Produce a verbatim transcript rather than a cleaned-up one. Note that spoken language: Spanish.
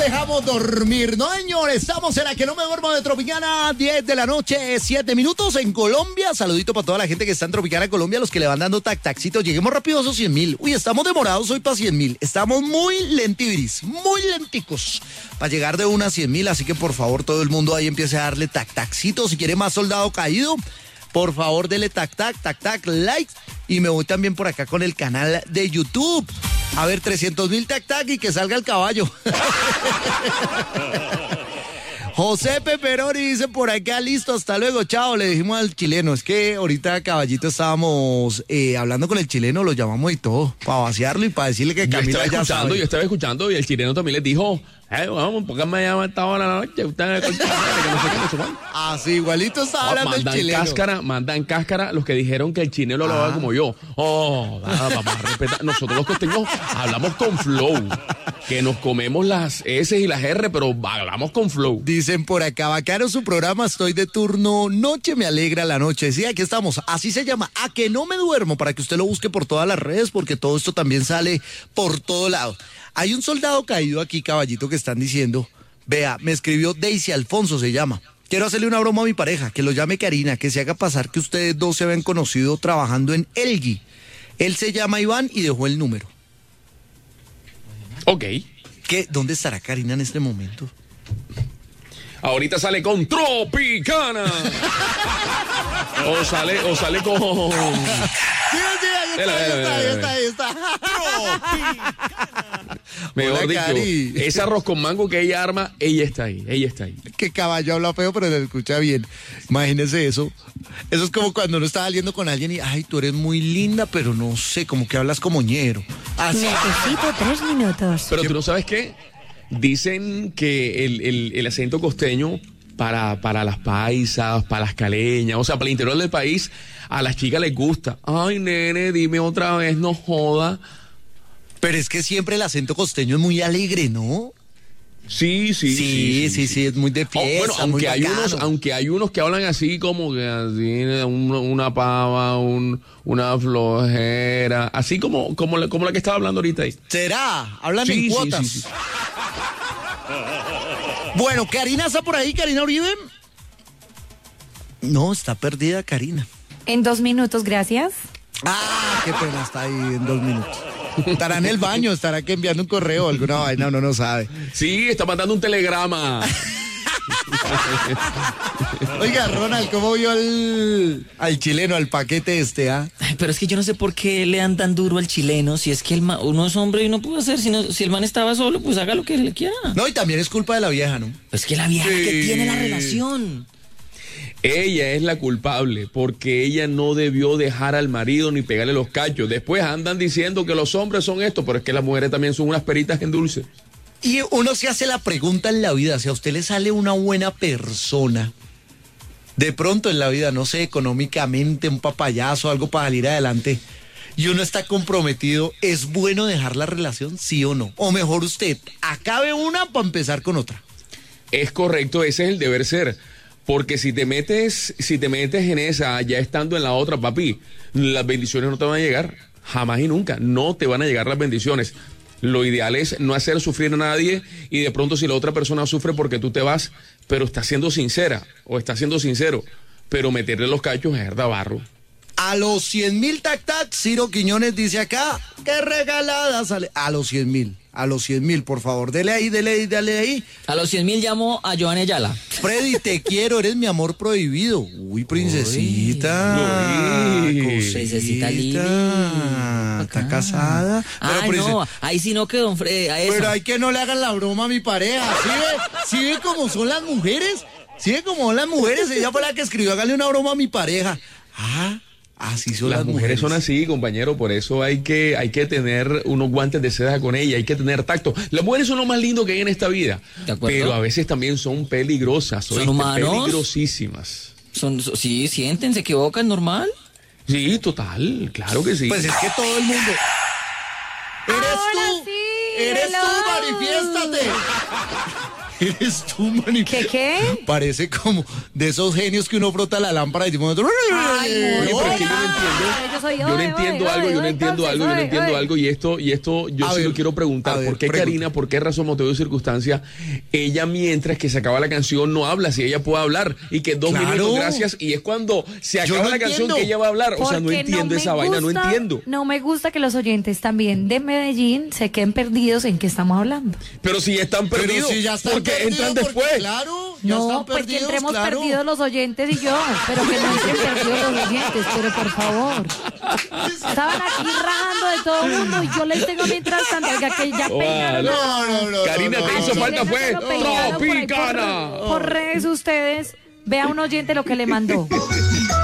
dejamos dormir, ¿no, señor? Estamos en la que no me duermo de Tropicana, diez de la noche, siete minutos en Colombia. Saludito para toda la gente que está en Tropicana, Colombia, los que le van dando tac-tacitos. Lleguemos rápido a esos cien mil. Uy, estamos demorados hoy para cien mil. Estamos muy lentibiris, muy lenticos para llegar de una a cien mil. Así que, por favor, todo el mundo ahí empiece a darle tac-tacitos. Si quiere más soldado caído, por favor, dele tac-tac, tac-tac, like. Y me voy también por acá con el canal de YouTube. A ver, trescientos mil tac-tac y que salga el caballo. José Peperoni dice por acá, listo, hasta luego, chao, le dijimos al chileno. Es que ahorita, caballito, estábamos eh, hablando con el chileno, lo llamamos y todo, para vaciarlo y para decirle que Camila ya sabe. Yo estaba escuchando y el chileno también les dijo, eh, vamos, ¿por qué me llaman a esta hora de la noche? Ustedes que no sé qué, no sé. Ah, sí, igualito estaba hablando mandan el chileno. Cáscara, mandan cáscara los que dijeron que el chileno lo hablaba como yo. Oh, nada, vamos a respetar. Nosotros los costeños hablamos con flow, que nos comemos las S y las R, pero hablamos con flow. Dicen por acá, bacano su programa, estoy de turno, noche me alegra la noche. Sí, aquí estamos, así se llama, A que no me duermo, para que usted lo busque por todas las redes, porque todo esto también sale por todo lado. Hay un soldado caído aquí, caballito, que están diciendo, vea, me escribió Daisy Alfonso, se llama. Quiero hacerle una broma a mi pareja, que lo llame Karina, que se haga pasar que ustedes dos se habían conocido trabajando en Elgui. Él se llama Iván y dejó el número. Ok. ¿Qué? ¿Dónde estará Karina en este momento? Ahorita sale con Tropicana. o sale, o sale con... Sí, sí, ahí está, ahí está, ahí está, ahí está. Mejor Hola, dicho, Cari. ese arroz con mango que ella arma, ella está ahí, ella está ahí. Que caballo habla feo, pero se escucha bien. Imagínese eso. Eso es como cuando uno está saliendo con alguien y, ay, tú eres muy linda, pero no sé, como que hablas como ñero. Así. Necesito tres minutos. Pero tú no sabes qué, dicen que el, el, el acento costeño para, para las paisas, para las caleñas, o sea, para el interior del país, a las chicas les gusta. Ay, nene, dime otra vez, no joda. Pero es que siempre el acento costeño es muy alegre, ¿no? Sí, sí, Sí, sí, sí, sí, sí, es muy de fiesta, oh, bueno, aunque muy hay bacano. unos, aunque hay unos que hablan así como que así, una, una pava, un, una flojera, así como, como, la, como la que estaba hablando ahorita ahí. ¿Será? Hablan Sí, en sí, cuotas. sí, sí. Bueno, Karina está por ahí, Karina Uribe. No, está perdida Karina. En dos minutos, gracias. Ah, qué pena, está ahí en dos minutos. Estará en el baño, estará que enviando un correo, alguna vaina, uno no sabe. Sí, está mandando un telegrama. Oiga, Ronald, ¿cómo vio al, al chileno, al paquete este, ah? Ay, pero es que yo no sé por qué le dan tan duro al chileno, si es que el man, uno es hombre y no puede hacer, si, no, si el man estaba solo, pues haga lo que le quiera. No, y también es culpa de la vieja, ¿no? Pues que la vieja Sí. que tiene la relación. Ella es la culpable porque ella no debió dejar al marido ni pegarle los cachos. Después andan diciendo que los hombres son esto, pero es que las mujeres también son unas peritas en dulce. Y uno se hace la pregunta en la vida, si a usted le sale una buena persona, de pronto en la vida, no sé, económicamente, un papayazo, algo para salir adelante, y uno está comprometido, ¿es bueno dejar la relación, sí o no? O mejor usted, acabe una para empezar con otra. Es correcto, ese es el deber ser. Porque si te metes, si te metes en esa, ya estando en la otra, papi, las bendiciones no te van a llegar. Jamás y nunca. No te van a llegar las bendiciones. Lo ideal es no hacer sufrir a nadie y de pronto si la otra persona sufre porque tú te vas, pero está siendo sincera o está siendo sincero, pero meterle los cachos es herda barro. A los cien mil tac-tac, Ciro Quiñones dice acá, qué regalada sale. A los cien mil, a los cien mil, por favor, dele ahí, dele ahí, dale ahí. A los cien mil llamo a Joan Ayala. Freddy, te quiero, eres mi amor prohibido. Uy, princesita. Uy. Cosita. Princesita Lili. Está casada. Ah, Pero, no, ahí sí no quedó, Fred, a eso. pero hay que no le hagan la broma a mi pareja. ¿Sí ve? ¿Sí ve cómo son las mujeres? ¿Sí ve cómo son las mujeres? Ella fue la que escribió, hágale una broma a mi pareja. Ah, así son las, Las mujeres son así, compañero, por eso hay que, hay que tener unos guantes de seda con ella, hay que tener tacto. Las mujeres son lo más lindo que hay en esta vida, ¿De acuerdo? pero a veces también son peligrosas, ¿Son ¿oíste? humanos? Peligrosísimas. Son, so- sí, sienten, se equivocan, normal. Sí, total, claro que sí. Pues es que todo el mundo. ¿Eres Ahora tú? sí, ¿Eres hello. tú? Manifiéstate. Eres tú, mani. ¿Qué qué? Parece como de esos genios que uno frota la lámpara y decimos... Ay, Oye, pero es que yo no Yo entiendo, soy yo no oe, entiendo oe, algo, yo no oe, entiendo entonces, algo, yo no oe, entiendo oe. algo y esto, y esto yo A sí ver, lo quiero preguntar, a ver, ¿por qué pregunta. Karina, por qué razón, motivo y circunstancia, ella mientras que se acaba la canción no habla, si ella puede hablar y que dos Claro. minutos, gracias, y es cuando se Yo acaba no la canción entiendo. que ella va a hablar, o sea, no Porque entiendo me esa vaina, no gusta- entiendo. No me gusta que los oyentes también de Medellín se queden perdidos en qué estamos hablando. Pero si ya están Pero perdidos, si ya están porque perdidos, entran porque, después. Claro, ya No, están porque perdidos, entremos claro. perdidos los oyentes y yo, pero que no estén perdidos los oyentes, pero por favor. Estaban aquí rajando de todo el mundo y yo les tengo mientras tanto, oiga, que ya peinaron. No, no, no. Karina, no, te no, hizo no, falta no, fue Lo peinaron por ahí por- Tropicana. Por redes ustedes, vea un oyente lo que le mandó.